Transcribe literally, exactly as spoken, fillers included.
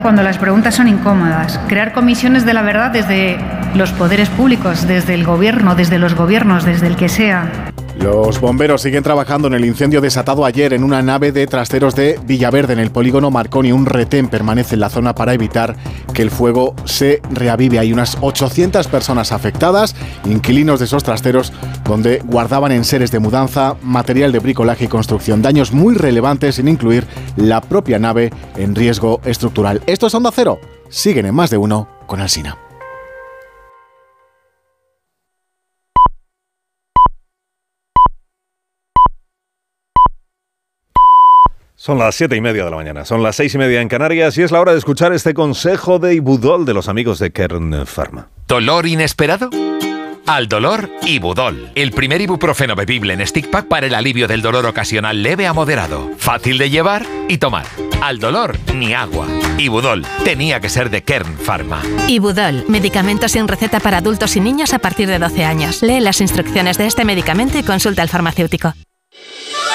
Cuando las preguntas son incómodas, crear comisiones de la verdad desde los poderes públicos, desde el gobierno, desde los gobiernos, desde el que sea. Los bomberos siguen trabajando en el incendio desatado ayer en una nave de trasteros de Villaverde, en el polígono Marconi. Un retén permanece en la zona para evitar que el fuego se reavive. Hay unas ochocientas personas afectadas, inquilinos de esos trasteros, donde guardaban enseres de mudanza, material de bricolaje y construcción. Daños muy relevantes, sin incluir la propia nave en riesgo estructural. Esto es Onda Cero. Siguen en Más de Uno con Alsina. Son las siete y media de la mañana, son las seis y media en Canarias y es la hora de escuchar este consejo de Ibudol de los amigos de Kern Pharma. ¿Dolor inesperado? Al dolor, Ibudol. El primer ibuprofeno bebible en stick pack para el alivio del dolor ocasional leve a moderado. Fácil de llevar y tomar. Al dolor, ni agua. Ibudol. Tenía que ser de Kern Pharma. Ibudol. Medicamento sin receta para adultos y niños a partir de doce años. Lee las instrucciones de este medicamento y consulta al farmacéutico.